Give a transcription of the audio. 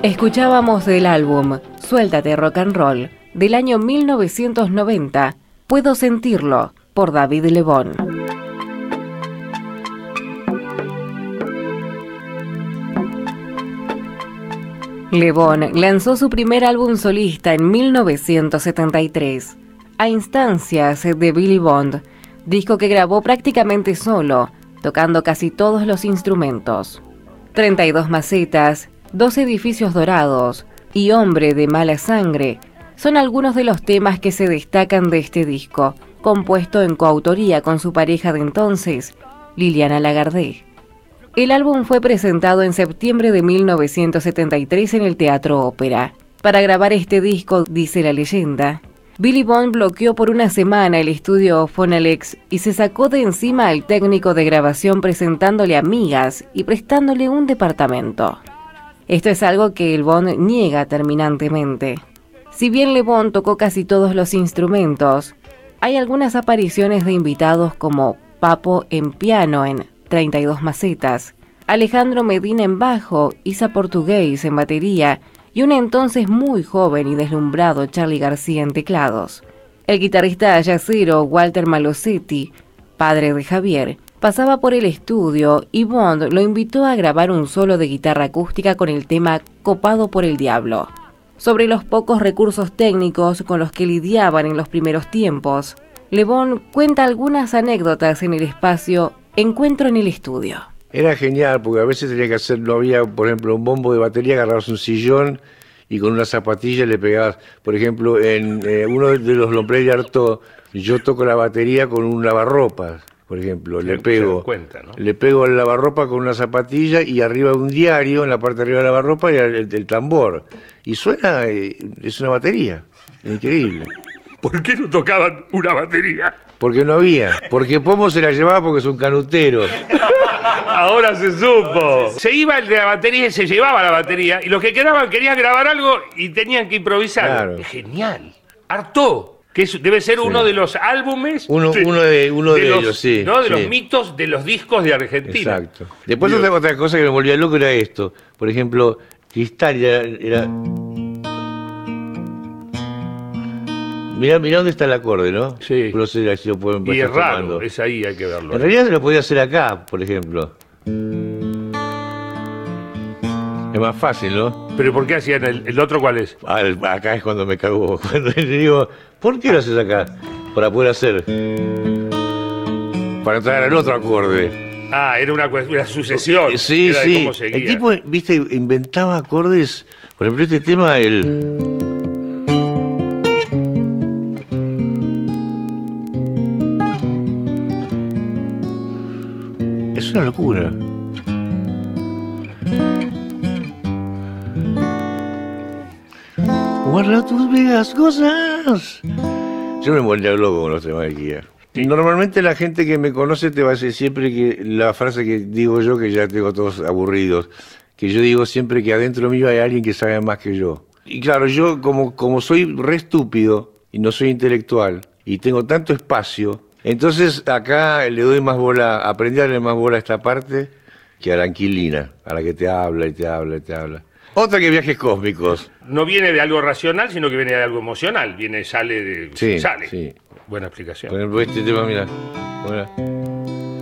Escuchábamos del álbum Suéltate Rock and Roll del año 1990, Puedo Sentirlo, por David Lebón. Lebón lanzó su primer álbum solista en 1973, a instancias de Billy Bond, disco que grabó prácticamente solo, tocando casi todos los instrumentos. 32 macetas, 2 edificios dorados y Hombre de mala sangre son algunos de los temas que se destacan de este disco, compuesto en coautoría con su pareja de entonces, Liliana Lagardé. El álbum fue presentado en septiembre de 1973 en el Teatro Ópera. Para grabar este disco, dice la leyenda, Billy Bond bloqueó por una semana el estudio Phonalex y se sacó de encima al técnico de grabación presentándole amigas y prestándole un departamento. Esto es algo que el Bond niega terminantemente. Si bien Le Bon tocó casi todos los instrumentos, hay algunas apariciones de invitados como Papo en piano en 32 macetas, Alejandro Medina en bajo, Isa Portugués en batería y un entonces muy joven y deslumbrado Charly García en teclados. El guitarrista jazzero Walter Malosetti, padre de Javier, pasaba por el estudio y Bond lo invitó a grabar un solo de guitarra acústica con el tema Copado por el Diablo. Sobre los pocos recursos técnicos con los que lidiaban en los primeros tiempos, Le Bon cuenta algunas anécdotas en el espacio Encuentro en el Estudio. Era genial porque a veces tenía que hacer, no había, por ejemplo, un bombo de batería, agarrabas un sillón y con una zapatilla le pegabas, por ejemplo, en uno de los Lompré de Artaud, yo toco la batería con un lavarropas, por ejemplo, le pego al lavarropa con una zapatilla y arriba un diario, en la parte de arriba del lavarropa y el tambor. Y suena, es una batería, increíble. ¿Por qué no tocaban una batería? Porque no había, porque Pomo se la llevaba porque es un canutero. Ahora se supo. Se iba el de la batería y se llevaba la batería y los que quedaban querían grabar algo y tenían que improvisar. Claro. Es genial. Artaud, que debe ser uno de los álbumes, uno de ellos, sí. ¿no? De los mitos de los discos de Argentina. Exacto. Después otra cosa que me volvía loco era esto. Por ejemplo, Cristal era... Mirá dónde está el acorde, ¿no? Sí. No sé si lo pueden y es raro, tomando. Es ahí, hay que verlo. En realidad se lo podía hacer acá, por ejemplo. Es más fácil, ¿no? ¿Pero por qué hacían el otro cuál es? Acá es cuando me cago. Cuando le digo, ¿por qué lo haces acá? Para poder hacer. Para entrar al otro acorde. Ah, era una sucesión. Sí, era sí. El tipo, viste, inventaba acordes. Por ejemplo, este tema, es una locura. Guarda tus viejas cosas. Yo me volví loco con los temas de Kia. Sí. Normalmente la gente que me conoce te va a decir siempre que la frase que digo yo, que ya tengo todos aburridos, que yo digo siempre que adentro mío hay alguien que sabe más que yo. Y claro, yo como soy re estúpido y no soy intelectual y tengo tanto espacio, entonces acá le doy más bola, aprendí a darle más bola a esta parte que a la anquilina, a la que te habla y te habla y te habla. Otra que viajes cósmicos. No viene de algo racional, sale de algo emocional. Sale. Sí. Buena explicación. Por ejemplo, este tema, mira.